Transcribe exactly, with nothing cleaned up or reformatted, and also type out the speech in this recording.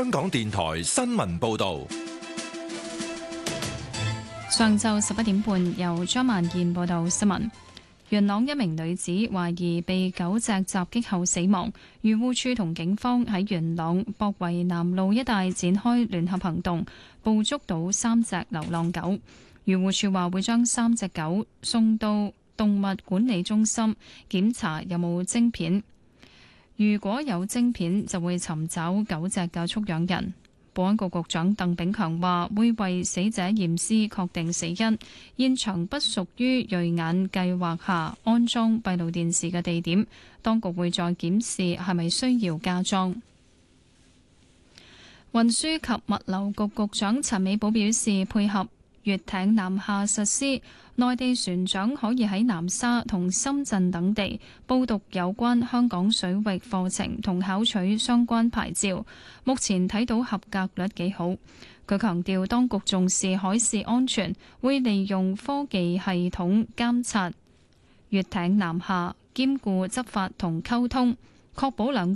香港電台新聞報道。 上晝十一點半，由張萬燕報道新聞。元朗一名女子懷疑被狗隻襲擊後死亡，漁護署同警方喺元朗博圍南路一帶展開聯合行動，捕捉到三隻流浪狗。漁護署話會將三隻狗送到動物管理中心檢查有冇晶片，如果有晶片就會尋找狗隻嘅畜養人。保安局局長鄧炳強話會為死者驗屍確定死因，現場不屬於銳眼計劃下安裝閉路電視嘅地點，當局會再檢視係咪需要加裝。運輸及物流局局長陳美寶表示，配合粵艇南下實施，內地船長可以喺南沙同深圳等地報讀有關香港水域課程同考取相關牌照。目前睇到合格率幾好。佢強調，當局重視海事安全，會利用科技系統監察粵艇南下，兼顧執法同溝通，確保兩